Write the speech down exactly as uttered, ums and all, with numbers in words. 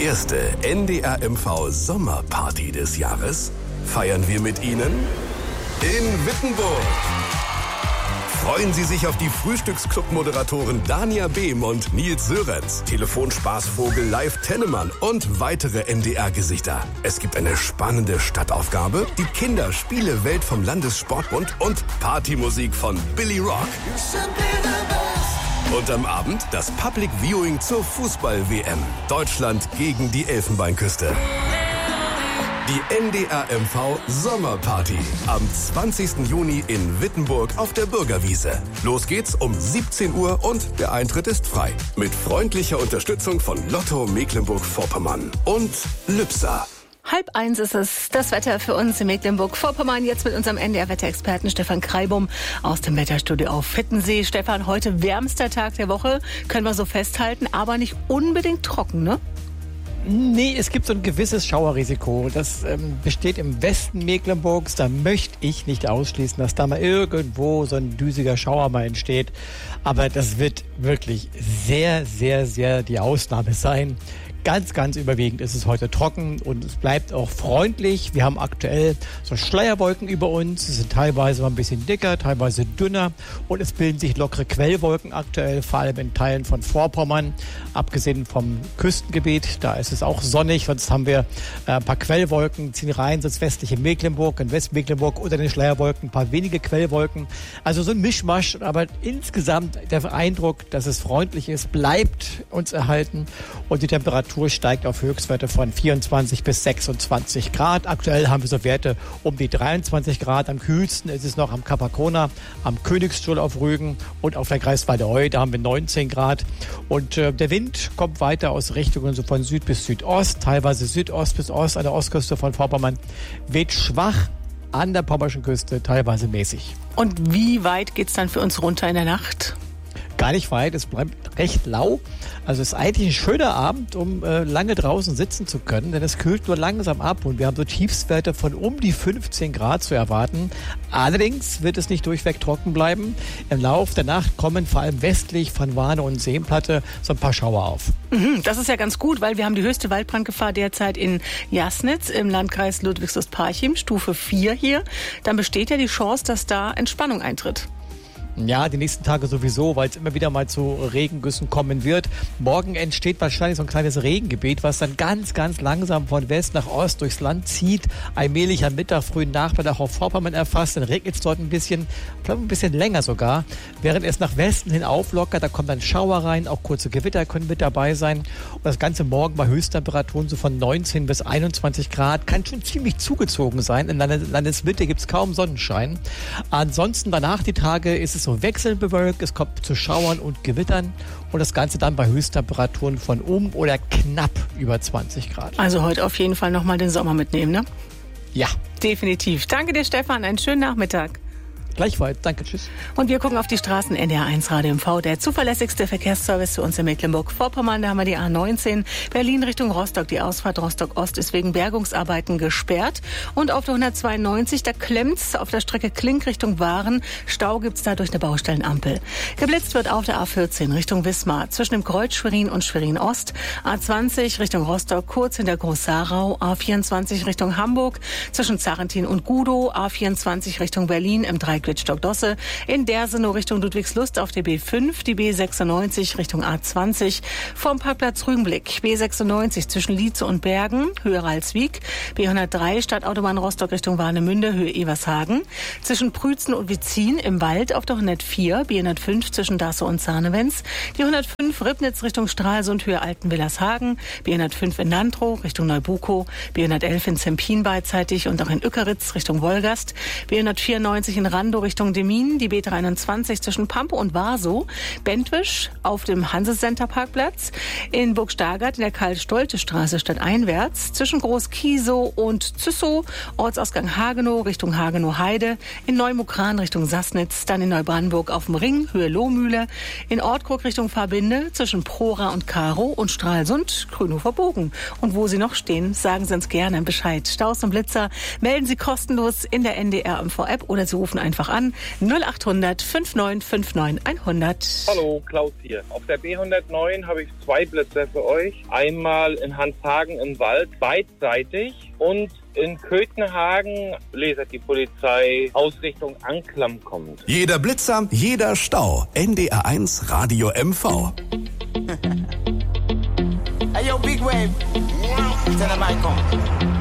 Die erste N D R M V Sommerparty des Jahres feiern wir mit Ihnen in Wittenburg. Freuen Sie sich auf die Frühstücksclub-Moderatoren Dania Behm und Nils Sörenz, Telefonspaßvogel Live Tennemann und weitere N D R-Gesichter. Es gibt eine spannende Stadtaufgabe, die Kinderspiele-Welt vom Landessportbund und Partymusik von Billy Rock. Und am Abend das Public Viewing zur Fußball-W M. Deutschland gegen die Elfenbeinküste. Die N D R M V Sommerparty am zwanzigsten Juni in Wittenburg auf der Bürgerwiese. Los geht's um siebzehn Uhr und der Eintritt ist frei. Mit freundlicher Unterstützung von Lotto Mecklenburg-Vorpommern und Lübser. Halb eins ist es, das Wetter für uns in Mecklenburg-Vorpommern. Jetzt mit unserem N D R-Wetterexperten Stefan Kreibum aus dem Wetterstudio auf Hittensee. Stefan, heute wärmster Tag der Woche, können wir so festhalten, aber nicht unbedingt trocken, ne? Nee, es gibt so ein gewisses Schauerrisiko. Das ähm, besteht im Westen Mecklenburgs. Da möchte ich nicht ausschließen, dass da mal irgendwo so ein düsiger Schauer mal entsteht. Aber das wird wirklich sehr, sehr, sehr die Ausnahme sein. Ganz, ganz überwiegend ist es heute trocken und es bleibt auch freundlich. Wir haben aktuell so Schleierwolken über uns. Sie sind teilweise mal ein bisschen dicker, teilweise dünner und es bilden sich lockere Quellwolken aktuell, vor allem in Teilen von Vorpommern. Abgesehen vom Küstengebiet, da ist es auch sonnig. Sonst haben wir äh, ein paar Quellwolken, ziehen rein ins westliche Mecklenburg, in Westmecklenburg unter den Schleierwolken, ein paar wenige Quellwolken. Also so ein Mischmasch, aber insgesamt der Eindruck, dass es freundlich ist, bleibt uns erhalten und die Temperatur steigt auf Höchstwerte von vierundzwanzig bis sechsundzwanzig Grad. Aktuell haben wir so Werte um die dreiundzwanzig Grad. Am kühlsten ist es noch am Kapakona, am Königsstuhl auf Rügen und auf der Greifswalder Heu. Da haben wir neunzehn Grad. Und äh, der Wind kommt weiter aus Richtungen so von Süd bis Südost, teilweise Südost bis Ost an der Ostküste von Vorpommern. Weht schwach an der pommerschen Küste, teilweise mäßig. Und wie weit geht's dann für uns runter in der Nacht? Gar nicht weit, es bleibt recht lau. Also es ist eigentlich ein schöner Abend, um äh, lange draußen sitzen zu können, denn es kühlt nur langsam ab und wir haben so Tiefstwerte von um die fünfzehn Grad zu erwarten. Allerdings wird es nicht durchweg trocken bleiben. Im Lauf der Nacht kommen vor allem westlich von Warne und Seenplatte so ein paar Schauer auf. Mhm, das ist ja ganz gut, weil wir haben die höchste Waldbrandgefahr derzeit in Jasnitz im Landkreis Ludwigslust-Parchim, Stufe vier hier. Dann besteht ja die Chance, dass da Entspannung eintritt. Ja, die nächsten Tage sowieso, weil es immer wieder mal zu Regengüssen kommen wird. Morgen entsteht wahrscheinlich so ein kleines Regengebiet, was dann ganz, ganz langsam von West nach Ost durchs Land zieht. Allmählich am Mittag, frühen Nachmittag auch Vorpommern erfasst. Dann regnet es dort ein bisschen, vielleicht ein bisschen länger sogar. Während es nach Westen hin auflockert, da kommt dann Schauer rein, auch kurze Gewitter können mit dabei sein. Und das Ganze morgen bei Höchsttemperaturen so von neunzehn bis einundzwanzig Grad. Kann schon ziemlich zugezogen sein. In der Landesmitte gibt es kaum Sonnenschein. Ansonsten danach die Tage ist es so wechselnd bewölkt, es kommt zu Schauern und Gewittern und das Ganze dann bei Höchsttemperaturen von um oder knapp über zwanzig Grad. Also heute auf jeden Fall nochmal den Sommer mitnehmen, ne? Ja. Definitiv. Danke dir, Stefan. Einen schönen Nachmittag. Gleichfalls. Danke, tschüss. Und wir gucken auf die Straßen. N D R eins Radio M V, der zuverlässigste Verkehrsservice für uns in Mecklenburg-Vorpommern. Da haben wir die A neunzehn, Berlin Richtung Rostock. Die Ausfahrt Rostock-Ost ist wegen Bergungsarbeiten gesperrt. Und auf der hundertzweiundneunzig, da klemmt's auf der Strecke Klink Richtung Waren. Stau gibt's da durch eine Baustellenampel. Geblitzt wird auf der A vierzehn Richtung Wismar. Zwischen dem Kreuz Schwerin und Schwerin-Ost. A zwanzig Richtung Rostock, kurz hinter Groß-Sarau. A vierundzwanzig Richtung Hamburg. Zwischen Zarentin und Gudow. A vierundzwanzig Richtung Berlin im Dreieck Stockdosse, in Dersenow Richtung Ludwigslust auf der B fünf, die B sechsundneunzig Richtung A zwanzig, vom Parkplatz Rügenblick, B sechsundneunzig zwischen Lietze und Bergen, Höhe Ralswiek, B hundertdrei Stadtautobahn Rostock Richtung Warnemünde, Höhe Evershagen, zwischen Prützen und Witzin im Wald auf der hundertvier, B hundertfünf zwischen Dasse und Zahnewens, die hundertfünf Ribnitz Richtung Stralsund, Höhe Altenwillershagen, B hundertfünf in Landrow Richtung Neubukow, B hundertelf in Zempin beidseitig und auch in Ückeritz Richtung Wolgast, B hundertvierundneunzig in Rand Richtung Demmin, die B dreiundzwanzig zwischen Pampe und Warsow, Bentwisch auf dem Hanse-Center-Parkplatz, in Burg-Stargard in der Karl-Stolte-Straße stadteinwärts, zwischen Groß-Kiesow und Züssow, Ortsausgang Hagenow Richtung Hagenow-Heide, in Neumukran Richtung Sassnitz, dann in Neubrandenburg auf dem Ring, Höhe Lohmühle, in Ortkrug Richtung Verbinde, zwischen Prora und Karow und Stralsund, Grünhofer-Bogen. Und wo Sie noch stehen, sagen Sie uns gerne Bescheid. Staus und Blitzer melden Sie kostenlos in der N D R M V-App oder Sie rufen einfach einfach an. null acht hundert fünfundneunzig neunundfünfzig hundert. Hallo, Klaus hier. Auf der B hundertneun habe ich zwei Blitzer für euch. Einmal in Hanshagen im Wald, beidseitig, und in Köthenhagen lasert die Polizei Ausrichtung Anklam kommt. Jeder Blitzer, jeder Stau. N D R eins Radio M V. Hey yo, Big Wave. Tell them I come.